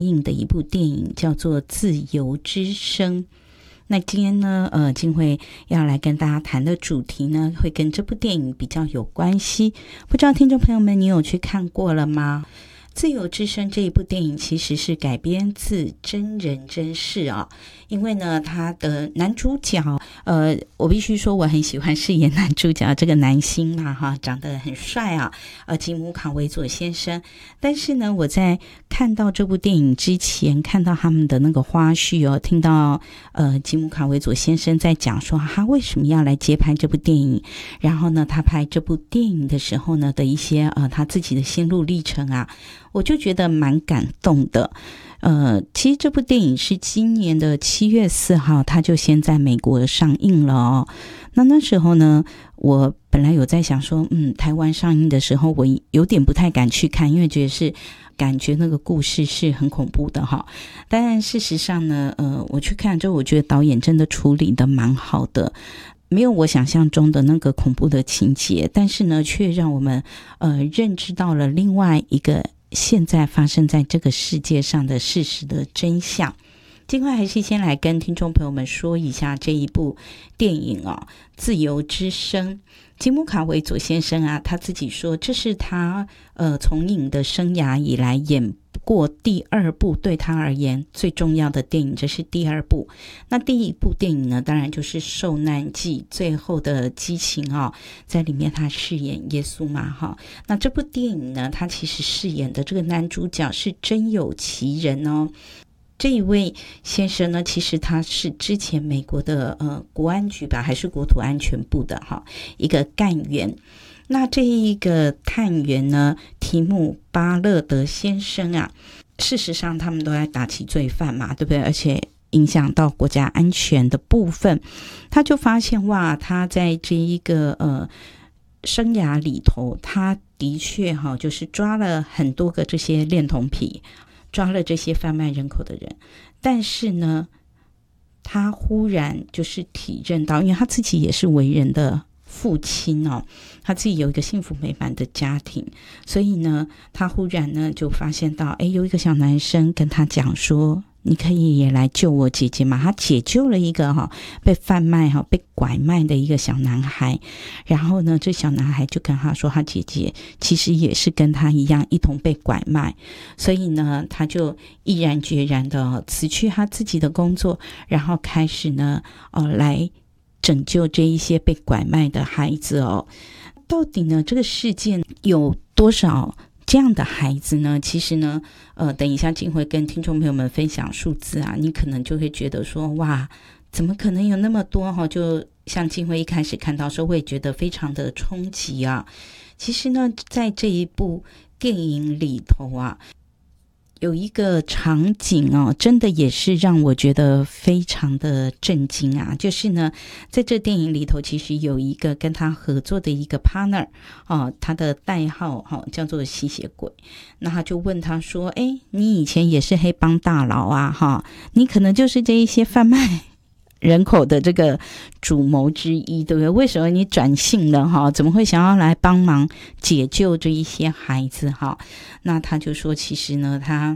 映的一部电影，叫做《自由之声》。那今天呢，静慧要来跟大家谈的主题呢，会跟这部电影比较有关系。不知道听众朋友们，你有去看过了吗？自由之声这一部电影其实是改编自真人真事啊，因为呢，他的男主角，我必须说我很喜欢饰演男主角这个男星嘛，哈，长得很帅啊，吉姆卡维佐先生。但是呢，我在看到这部电影之前，看到他们的那个花絮哦，听到吉姆卡维佐先生在讲说他为什么要来接拍这部电影，然后呢，他拍这部电影的时候呢的一些他自己的心路历程啊。我就觉得蛮感动的。其实这部电影是今年的7月4号，它就先在美国上映了哦。那时候呢，我本来有在想说，台湾上映的时候，我有点不太敢去看，因为感觉那个故事是很恐怖的哈。但事实上呢，我去看之后，我觉得导演真的处理的蛮好的。没有我想象中的那个恐怖的情节，但是呢，却让我们认知到了另外一个现在发生在这个世界上的事实的真相。尽快还是先来跟听众朋友们说一下这一部电影哦，《自由之声》。吉姆卡维佐先生啊，他自己说这是他从影的生涯以来演过第2部对他而言最重要的电影，这是第2部。那第1部电影呢，当然就是《受难记》最后的激情哦，在里面他饰演耶稣嘛哈。那这部电影呢，他其实饰演的这个男主角是真有其人哦。这一位先生呢，其实他是之前美国的国安局吧，还是国土安全部的哈一个干员。那这一个探员呢，提姆巴勒德先生啊，事实上他们都在打击罪犯嘛，对不对？而且影响到国家安全的部分，他就发现哇，他在这一个生涯里头，他的确就是抓了很多个这些恋童癖，抓了这些贩卖人口的人，但是呢，他忽然就是体认到，因为他自己也是为人的父亲哦，他自己有一个幸福美满的家庭，所以呢，他忽然呢就发现到，有一个小男生跟他讲说，你可以也来救我姐姐嘛。他解救了一个被贩卖被拐卖的一个小男孩，然后呢，这小男孩就跟他说，他姐姐其实也是跟他一样一同被拐卖，所以呢，他就毅然决然的辞去他自己的工作，然后开始呢来拯救这一些被拐卖的孩子哦。到底呢，这个世界有多少这样的孩子呢？其实呢，等一下静会跟听众朋友们分享数字啊，你可能就会觉得说，哇，怎么可能有那么多哈？就像静会一开始看到时候，会觉得非常的冲击啊。其实呢，在这一部电影里头啊，有一个场景哦，真的也是让我觉得非常的震惊啊！就是呢，在这电影里头，其实有一个跟他合作的一个 partner 哦，他的代号叫做吸血鬼。那他就问他说：“你以前也是黑帮大佬啊，你可能就是这一些贩卖人口的这个主谋之一，对不对？为什么你转性了怎么会想要来帮忙解救这一些孩子那他就说，其实呢，他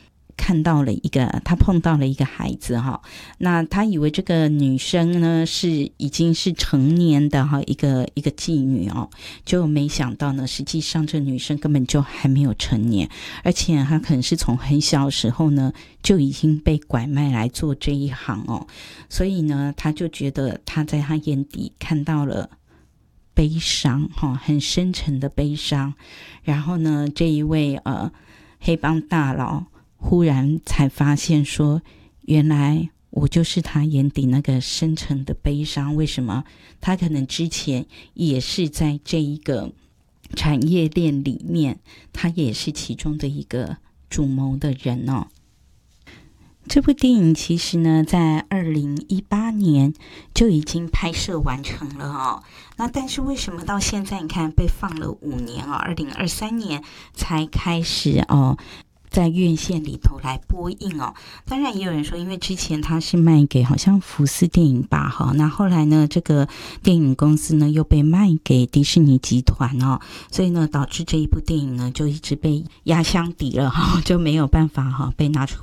碰到了一个孩子那他以为这个女生呢已经是成年的一个妓女就没想到呢，实际上这女生根本就还没有成年，而且她可能是从很小时候呢就已经被拐卖来做这一行所以呢，他就觉得他在他眼底看到了悲伤很深沉的悲伤。然后呢，这一位黑帮大佬忽然才发现说，原来我就是他眼底那个深沉的悲伤。为什么？他可能之前也是在这一个产业链里面，他也是其中的一个主谋的人这部电影其实呢，在2018年就已经拍摄完成了那但是为什么到现在你看被放了5年2023年才开始在院线里头来播映当然也有人说，因为之前他是卖给好像福斯电影吧那后来呢，这个电影公司呢又被卖给迪士尼集团所以呢，导致这一部电影呢就一直被压箱底了就没有办法被拿出